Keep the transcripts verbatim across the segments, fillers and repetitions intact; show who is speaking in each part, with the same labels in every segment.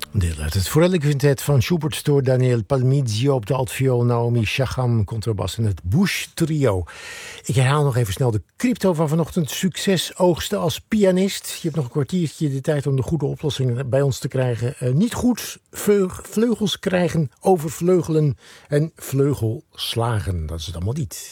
Speaker 1: Deel uit het Forelli Quintet van Schubert door Daniel Palmizio op de altviool, Naomi Chagam, contrabas en het Bush Trio. Ik herhaal nog even snel de crypto van vanochtend. Succes oogsten als pianist. Je hebt nog een kwartiertje de tijd om de goede oplossingen bij ons te krijgen. Uh, niet goed, veug, vleugels krijgen, overvleugelen en vleugelslagen. Dat is het allemaal niet.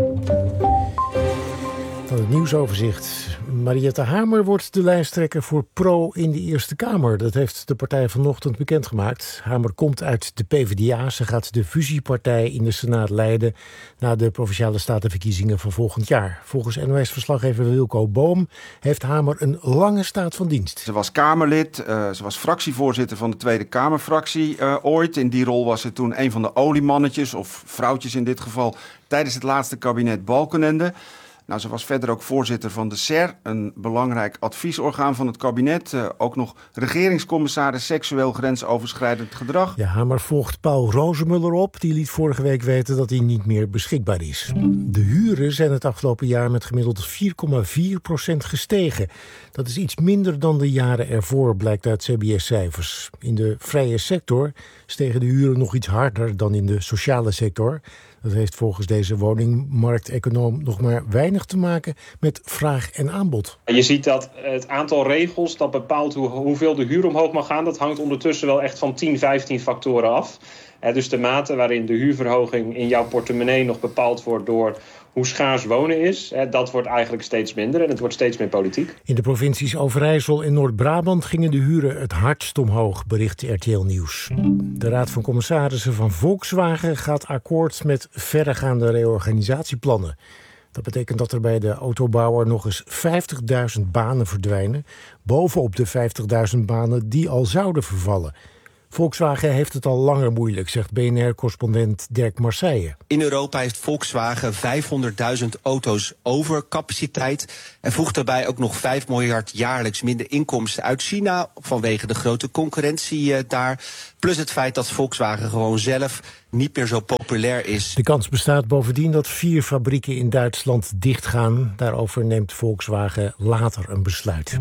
Speaker 1: Dan het nieuwsoverzicht. Mariette Hamer wordt de lijsttrekker voor Pro in de Eerste Kamer. Dat heeft de partij vanochtend bekendgemaakt. Hamer komt uit de P v d A. Ze gaat de fusiepartij in de Senaat leiden na de Provinciale Statenverkiezingen van volgend jaar. Volgens N O S-verslaggever Wilco Boom heeft Hamer een lange staat van dienst.
Speaker 2: Ze was Kamerlid, uh, ze was fractievoorzitter van de Tweede Kamerfractie uh, ooit. In die rol was ze toen een van de oliemannetjes, of vrouwtjes in dit geval, tijdens het laatste kabinet Balkenende. Nou, ze was verder ook voorzitter van de S E R, een belangrijk adviesorgaan van het kabinet. Uh, ook nog regeringscommissaris seksueel grensoverschrijdend gedrag.
Speaker 1: Ja, Hamer volgt Paul Rozemuller op. Die liet vorige week weten dat hij niet meer beschikbaar is. De huren zijn het afgelopen jaar met gemiddeld vier komma vier procent gestegen. Dat is iets minder dan de jaren ervoor, blijkt uit C B S-cijfers. In de vrije sector stegen de huren nog iets harder dan in de sociale sector. Dat heeft volgens deze woningmarkteconoom nog maar weinig te maken met vraag en aanbod.
Speaker 3: Je ziet dat het aantal regels dat bepaalt hoe, hoeveel de huur omhoog mag gaan, dat hangt ondertussen wel echt van tien, vijftien factoren af. Dus de mate waarin de huurverhoging in jouw portemonnee nog bepaald wordt door hoe schaars wonen is, dat wordt eigenlijk steeds minder en het wordt steeds meer politiek.
Speaker 1: In de provincies Overijssel en Noord-Brabant gingen de huren het hardst omhoog, bericht R T L Nieuws. De Raad van Commissarissen van Volkswagen gaat akkoord met verregaande reorganisatieplannen. Dat betekent dat er bij de autobouwer nog eens vijftigduizend banen verdwijnen, bovenop de vijftigduizend banen die al zouden vervallen. Volkswagen heeft het al langer moeilijk, zegt B N R-correspondent Dirk Marseille.
Speaker 4: In Europa heeft Volkswagen vijfhonderdduizend auto's overcapaciteit en voegt daarbij ook nog vijf miljard jaarlijks minder inkomsten uit China vanwege de grote concurrentie uh, daar. Plus het feit dat Volkswagen gewoon zelf niet meer zo populair is.
Speaker 1: De kans bestaat bovendien dat vier fabrieken in Duitsland dichtgaan. Daarover neemt Volkswagen later een besluit.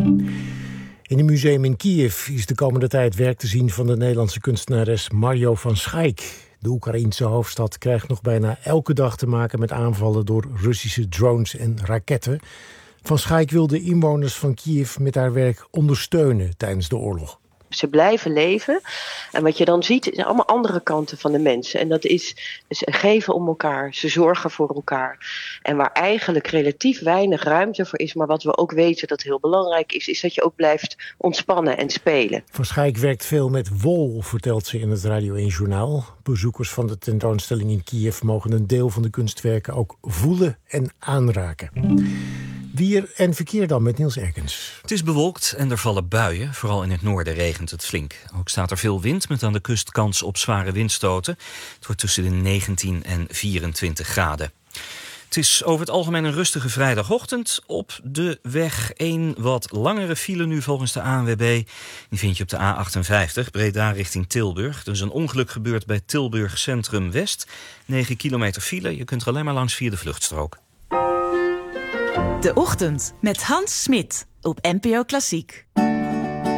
Speaker 1: In een museum in Kiev is de komende tijd werk te zien van de Nederlandse kunstenares Marjo van Schaik. De Oekraïense hoofdstad krijgt nog bijna elke dag te maken met aanvallen door Russische drones en raketten. Van Schaik wil de inwoners van Kiev met haar werk ondersteunen tijdens de oorlog.
Speaker 5: Ze blijven leven. En wat je dan ziet, zijn allemaal andere kanten van de mensen. En dat is, ze geven om elkaar, ze zorgen voor elkaar. En waar eigenlijk relatief weinig ruimte voor is, maar wat we ook weten dat heel belangrijk is, is dat je ook blijft ontspannen en spelen.
Speaker 1: Van Schaik werkt veel met wol, vertelt ze in het Radio één Journaal. Bezoekers van de tentoonstelling in Kiev mogen een deel van de kunstwerken ook voelen en aanraken. Weer en verkeer dan met Niels Erkens.
Speaker 6: Het is bewolkt en er vallen buien. Vooral in het noorden regent het flink. Ook staat er veel wind met aan de kust kans op zware windstoten. Het wordt tussen de negentien en vierentwintig graden. Het is over het algemeen een rustige vrijdagochtend. Op de weg een wat langere file nu volgens de A N W B. Die vind je op de A achtenvijftig, Breda richting Tilburg. Er is een ongeluk gebeurd bij Tilburg Centrum West. negen kilometer file, je kunt er alleen maar langs via de vluchtstrook.
Speaker 7: De Ochtend met Hans Smit op N P O Klassiek.